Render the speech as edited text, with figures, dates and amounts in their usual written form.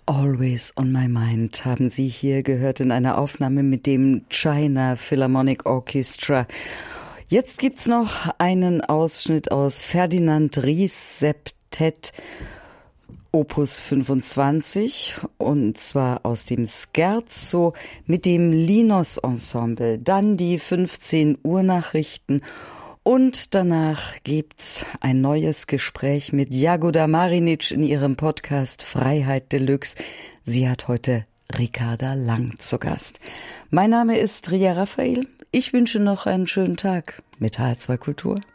Always on My Mind haben Sie hier gehört in einer Aufnahme mit dem China Philharmonic Orchestra. Jetzt gibt's noch einen Ausschnitt aus Ferdinand Ries Septett Opus 25 und zwar aus dem Scherzo mit dem Linos Ensemble, dann die 15 Uhr Nachrichten und danach gibt's ein neues Gespräch mit Jagoda Marinic in ihrem Podcast Freiheit Deluxe. Sie hat heute Ricarda Lang zu Gast. Mein Name ist Ria Raphael. Ich wünsche noch einen schönen Tag mit HR2 Kultur.